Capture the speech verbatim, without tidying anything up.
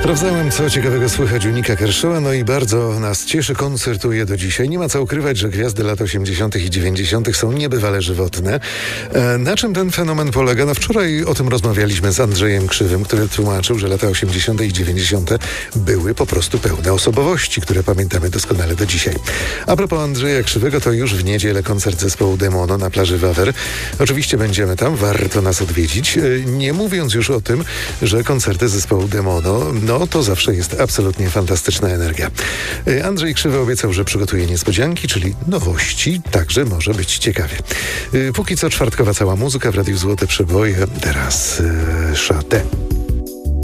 Sprawdzałem, co ciekawego słychać u Nika Kershawa, no i bardzo nas cieszy, koncertuje do dzisiaj. Nie ma co ukrywać, że gwiazdy lat osiemdziesiątych i dziewięćdziesiątych są niebywale żywotne. E, na czym ten fenomen polega? No wczoraj o tym rozmawialiśmy z Andrzejem Krzywym, który tłumaczył, że lata osiemdziesiąte i dziewięćdziesiąte były po prostu pełne osobowości, które pamiętamy doskonale do dzisiaj. A propos Andrzeja Krzywego, to już w niedzielę koncert zespołu Demono na plaży Wawer. Oczywiście będziemy tam, warto nas odwiedzić. E, nie mówiąc już o tym, że koncerty zespołu Demono, no to zawsze jest absolutnie fantastyczna energia. Andrzej Krzywy obiecał, że przygotuje niespodzianki, czyli nowości, także może być ciekawie. Póki co czwartkowa cała muzyka w Radiu Złote Przeboje, teraz yy, Chate.